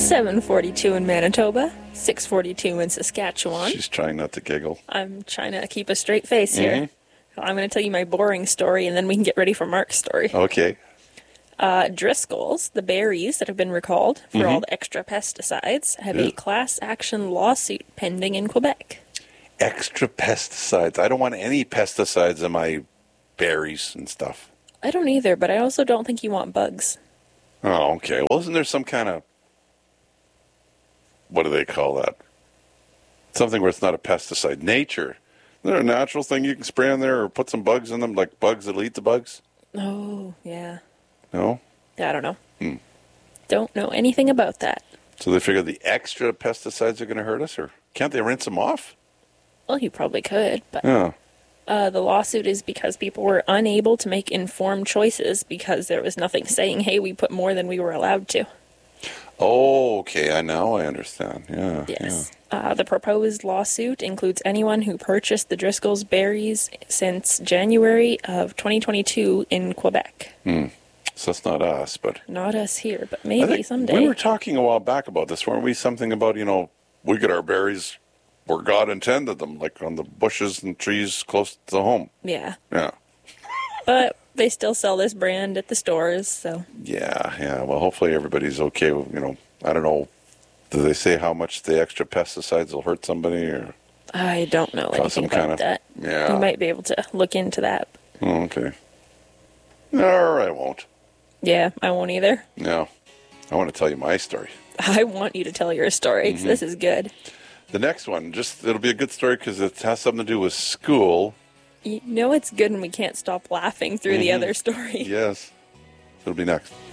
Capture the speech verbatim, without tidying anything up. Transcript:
seven forty-two in Manitoba, six forty-two in Saskatchewan. She's trying not to giggle. I'm trying to keep a straight face here. Mm-hmm. I'm going to tell you my boring story, and then we can get ready for Mark's story. Okay. Uh, Driscoll's, the berries that have been recalled for Mm-hmm. all the extra pesticides, have Yeah. a class action lawsuit pending in Quebec. Extra pesticides. I don't want any pesticides in my berries and stuff. I don't either, but I also don't think you want bugs. Oh, okay. Well, isn't there some kind of, what do they call that? Something where it's not a pesticide. Nature. Isn't there a natural thing you can spray on there or put some bugs in them, like bugs that'll eat the bugs? Oh, yeah. No? Yeah, I don't know. Hmm. Don't know anything about that. So they figure the extra pesticides are going to hurt us, or can't they rinse them off? Well, you probably could, but Yeah. uh, the lawsuit is because people were unable to make informed choices because there was nothing saying, hey, we put more than we were allowed to. Oh, okay. I now I understand. Yeah. Yes. Uh, the proposed lawsuit includes anyone who purchased the Driscoll's berries since January of twenty twenty-two in Quebec. Yeah. Hmm. So that's not us, but Not us here, but I maybe think someday. we were talking a while back about this, weren't we? Something about, you know, we get our berries where God intended them, like on the bushes and trees close to home. Yeah. Yeah. But they still sell this brand at the stores, so. Yeah, yeah. Well, hopefully everybody's okay. with, You know, I don't know. Do they say how much the extra pesticides will hurt somebody, or? I don't know anything some about kind of- that. yeah. You might be able to look into that. Oh, okay. Or I won't. Yeah, I won't either. No. I want to tell you my story. I want you to tell your story, 'cause Mm-hmm. this is good. The next one, just it'll be a good story because it has something to do with school. You know it's good when we can't stop laughing through the Mhm. other story. Yes. It'll be next.